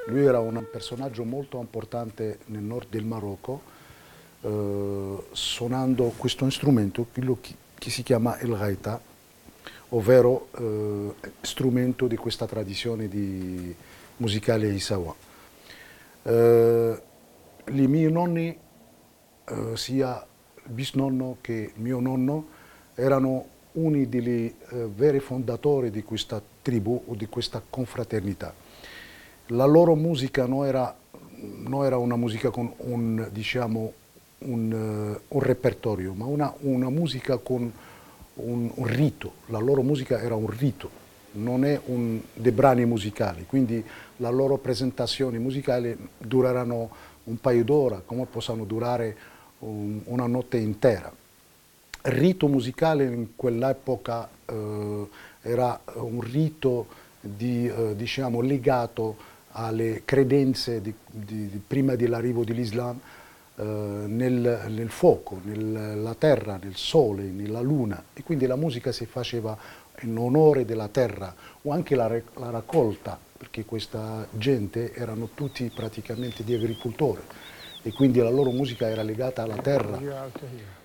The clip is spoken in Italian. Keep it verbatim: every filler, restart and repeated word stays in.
Lui era un personaggio molto importante nel nord del Marocco, eh, suonando questo strumento quello che, che si chiama il gaita, ovvero eh, strumento di questa tradizione di musicale Isawa. Eh, I miei nonni, eh, sia il bisnonno che il mio nonno, erano uno dei eh, veri fondatori di questa tribù o di questa confraternità. La loro musica non era, non era una musica con un, diciamo, un, uh, un repertorio, ma una, una musica con un, un rito. La loro musica era un rito, non è un, dei brani musicali, quindi la loro presentazioni musicali dureranno un paio d'ore, come possono durare un, una notte intera. Il rito musicale in quell'epoca eh, era un rito di, eh, diciamo, legato alle credenze di, di, di prima dell'arrivo dell'Islam eh, nel, nel fuoco, nella terra, nel sole, nella luna, e quindi la musica si faceva in onore della terra o anche la, la raccolta, perché questa gente erano tutti praticamente di agricoltori e quindi la loro musica era legata alla terra.